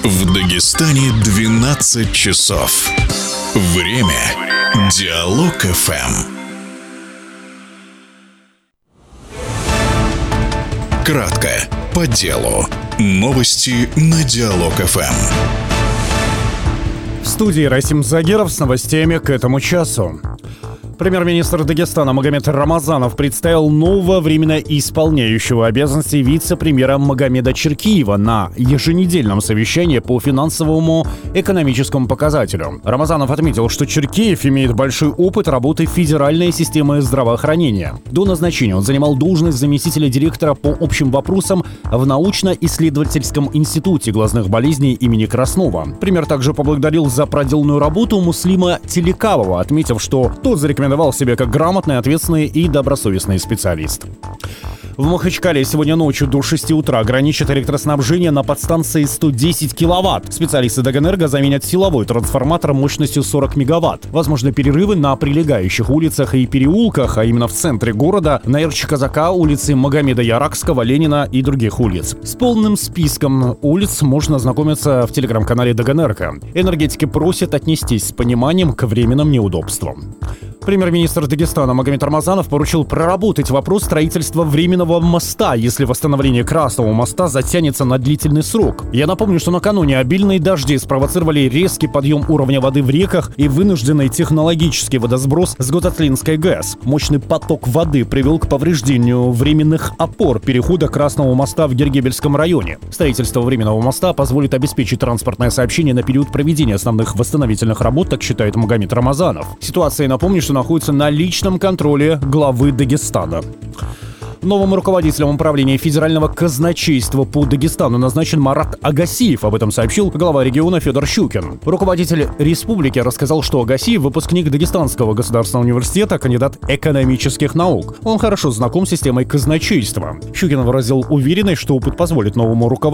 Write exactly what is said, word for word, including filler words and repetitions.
В Дагестане двенадцать часов. Время Диалог эф эм. Кратко, по делу. Новости на Диалог эф эм. В студии Расим Загиров с новостями к этому часу. Премьер-министр Дагестана Магомед Рамазанов представил нового временно исполняющего обязанности вице-премьера Магомеда Черкиева на еженедельном совещании по финансовому экономическому показателю. Рамазанов отметил, что Черкиев имеет большой опыт работы федеральной системы здравоохранения. До назначения он занимал должность заместителя директора по общим вопросам в научно-исследовательском институте глазных болезней имени Краснова. Премьер также поблагодарил за проделанную работу Муслима Телекавова, отметив, что тот зарекомендовал Рекомендовал себя как грамотный, ответственный и добросовестный специалист. В Махачкале сегодня ночью до шести утра ограничат электроснабжение на подстанции сто десять киловатт. Специалисты Дагэнерго заменят силовой трансформатор мощностью сорок мегаватт. Возможны перерывы на прилегающих улицах и переулках, а именно в центре города, на Эрчи-Казака, улице Магомеда Яракского, Ленина и других улиц. С полным списком улиц можно ознакомиться в телеграм-канале Дагэнерго. Энергетики просят отнестись с пониманием к временным неудобствам. Премьер-министр Дагестана Магомед Рамазанов поручил проработать вопрос строительства временного моста, если восстановление Красного моста затянется на длительный срок. Я напомню, что накануне обильные дожди спровоцировали резкий подъем уровня воды в реках и вынужденный технологический водосброс с Гутатлинской ГЭС. Мощный поток воды привел к повреждению временных опор перехода Красного моста в Гергебельском районе. Строительство временного моста позволит обеспечить транспортное сообщение на период проведения основных восстановительных работ, так считает Магомед Рамазанов. Ситуация, напомню, что находится на личном контроле главы Дагестана. Новым руководителем управления федерального казначейства по Дагестану назначен Марат Агасиев. Об этом сообщил глава региона Федор Щукин. Руководитель республики рассказал, что Агасиев – выпускник Дагестанского государственного университета, кандидат экономических наук. Он хорошо знаком с системой казначейства. Щукин выразил уверенность, что опыт позволит новому руководителю